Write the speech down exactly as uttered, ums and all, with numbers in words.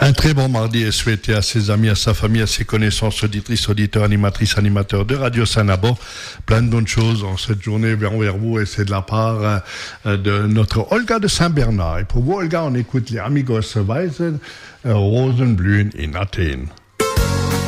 Un très bon mardi est souhaité à ses amis, à sa famille, à ses connaissances, auditrices, auditeurs, animatrices, animateurs de Radio Sanabo. Plein de bonnes choses en cette journée vers, vers vous et c'est de la part euh, de notre Olga de Saint-Bernard. Et pour vous, Olga, on écoute les Amigos Weisen, euh, Rosenblühen in Athen.